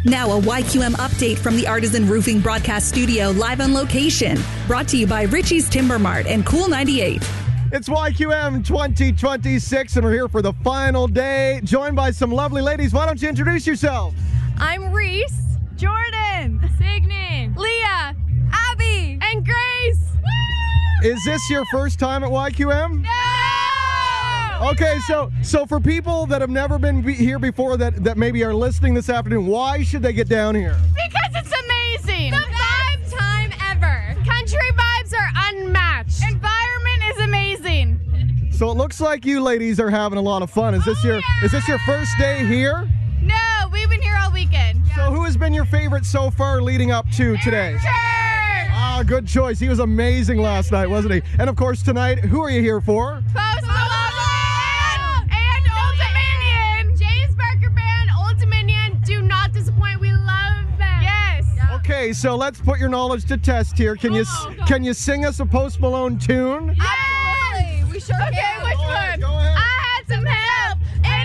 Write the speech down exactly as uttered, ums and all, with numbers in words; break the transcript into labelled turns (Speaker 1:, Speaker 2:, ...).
Speaker 1: Now a Y Q M update from the Artisan Roofing Broadcast Studio live on location. Brought to you by Richie's Timber Mart and Cool ninety-eight.
Speaker 2: It's Y Q M twenty twenty-six, and we're here for the final day, joined by some lovely ladies. Why don't you introduce yourselves?
Speaker 3: I'm Reese, Jordan, Signan, Leah, Abby, and Grace.
Speaker 2: Is this your first time at Y Q M?
Speaker 3: No!
Speaker 2: Okay, so so for people that have never been be- here before that, that maybe are listening this afternoon, why should they get down here?
Speaker 3: Because it's amazing. The vibe time ever. Country vibes are unmatched. Environment is amazing.
Speaker 2: So it looks like you ladies are having a lot of fun. Is this
Speaker 3: Oh,
Speaker 2: your
Speaker 3: yeah.
Speaker 2: is this your first day here?
Speaker 3: No, we've been here all weekend.
Speaker 2: So who has been your favorite so far leading up to today?
Speaker 3: Sure.
Speaker 2: Ah, good choice. He was amazing last night, wasn't he? And of course tonight, who are you here for?
Speaker 3: Post Malone and Old Dominion. James Barker Band, Old Dominion. Do not disappoint. We love them. Yes.
Speaker 2: Okay, so let's put your knowledge to test here. Can you
Speaker 3: Oh,
Speaker 2: can you sing us a Post Malone tune?
Speaker 3: Yes.